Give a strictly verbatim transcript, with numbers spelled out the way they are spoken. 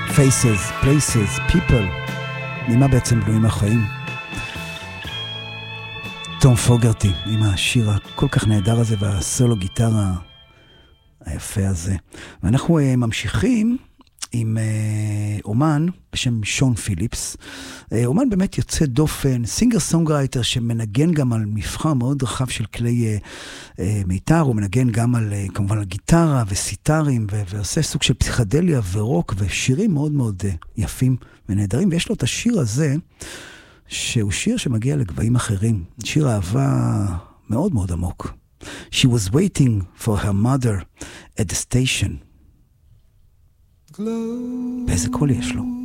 Faces, Places, People. ממה בעצם בנויים החיים? תום פוגרטי, עם השיר הכל כך נהדר הזה והסולו גיטרה היפה הזה. ואנחנו uh, ממשיכים עם uh, אומן בשם שון פיליפס. Uh, אומן באמת יוצא דופן, סינגר סונגרייטר שמנגן גם על מבחר מאוד רחב של כלי uh, uh, מיתר, הוא מנגן גם על, uh, כמובן על גיטרה וסיטרים, ו- ועושה סוג של פסיכדליה ורוק ושירים מאוד מאוד uh, יפים ונהדרים, ויש לו את השיר הזה שהוא שיר שמגיע לגבהים אחרים, שיר אהבה מאוד מאוד עמוק. She was waiting for her mother at the station. באיזה קול יש לו?